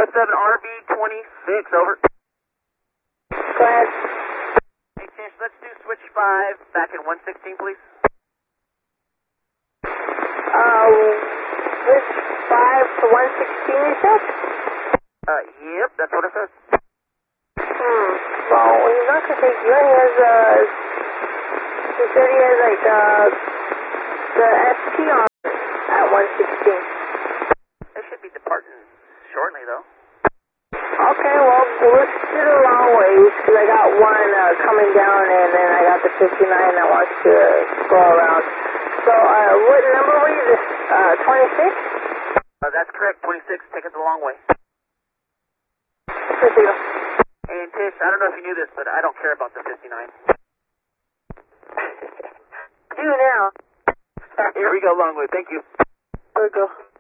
RB26, over. Go ahead. Hey, Tish, let's do switch 5 back in 116, please. Switch 5 to 116, you said? Yep, that's what it says. Well, he's not going to take you. He said he has, like, the ST on at 116. They should be departing shortly, though. Okay, well, let's do the long ways, because I got one coming down, and then I got the 59 that wants to go around. So, what number were you? 26? That's correct, 26, take it the long way. Appreciate it. And Tish, I don't know if you knew this, but I don't care about the 59. Do now. Here we go, long way, thank you. Here we go.